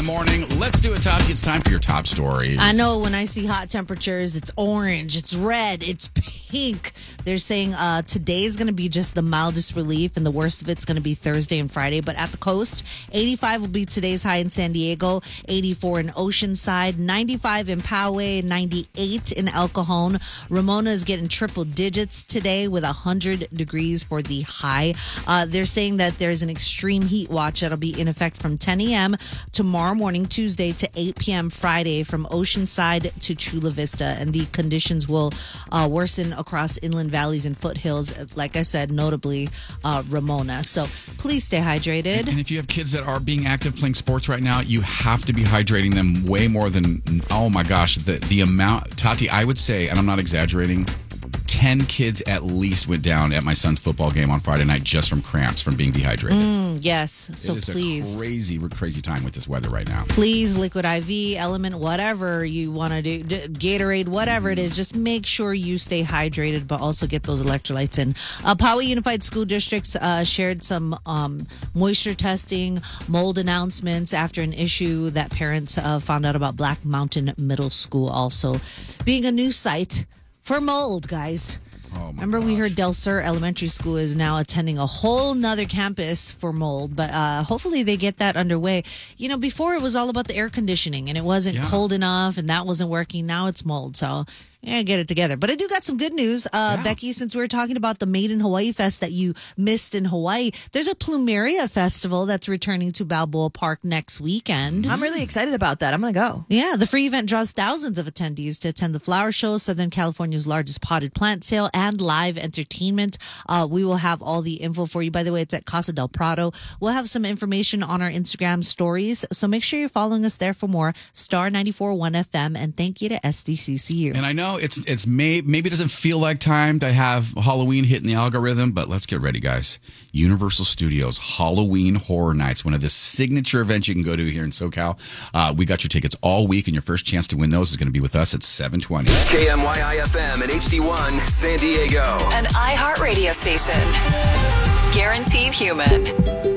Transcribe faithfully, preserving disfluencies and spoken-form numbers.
the morning. Let's do it, Tati. It's time for your top stories. I know when I see hot temperatures, it's orange, it's red, it's pink. They're saying uh, today is going to be just the mildest relief, and the worst of it's going to be Thursday and Friday. But at the coast, eighty-five will be today's high in San Diego, eighty-four in Oceanside, ninety-five in Poway, ninety-eight in El Cajon. Ramona is getting triple digits today with one hundred degrees for the high. Uh, they're saying that there's an extreme heat watch that'll be in effect from ten a.m. tomorrow morning, Tuesday, to eight p.m. Friday from Oceanside to Chula Vista. And the conditions will uh, worsen across inland valleys and foothills, like I said, notably uh, Ramona. So please stay hydrated. And, and if you have kids that are being active playing sports right now, you have to be hydrating them way more than, oh my gosh, the, the amount. Tati, I would say, and I'm not exaggerating, ten kids at least went down at my son's football game on Friday night just from cramps from being dehydrated. Mm, yes. So it is please. a crazy, crazy time with this weather right now. Please, Liquid I V, Element, whatever you want to do, D- Gatorade, whatever it is, just make sure you stay hydrated, but also get those electrolytes in. Uh, Poway Unified School District uh, shared some um, moisture testing, mold announcements after an issue that parents uh, found out about Black Mountain Middle School also being a new site for mold, guys. Oh my Remember, gosh. we heard Del Sur Elementary School is now attending a whole nother campus for mold, but uh, hopefully they get that underway. You know, before it was all about the air conditioning and it wasn't Yeah. cold enough and that wasn't working. Now it's mold. So, yeah, get it together. But I do got some good news. Uh, Yeah. Becky, since we were talking about the Made in Hawaii Fest that you missed in Hawaii, there's a Plumeria Festival that's returning to Balboa Park next weekend. I'm really excited about that. I'm going to go. Yeah, the free event draws thousands of attendees to attend the flower show, Southern California's largest potted plant sale, and live entertainment. Uh, we will have all the info for you. By the way, it's at Casa del Prado. We'll have some information on our Instagram stories, so make sure you're following us there for more. Star ninety-four point one F M, and thank you to S D C C U. And I know it's it's may, maybe it doesn't feel like time to have Halloween hitting the algorithm, but let's get ready, guys. Universal Studios Halloween Horror Nights, one of the signature events you can go to here in SoCal. Uh, we got your tickets all week, and your first chance to win those is going to be with us at seven twenty. K M Y I F M and H D one San Diego. An iHeart radio station. Guaranteed human.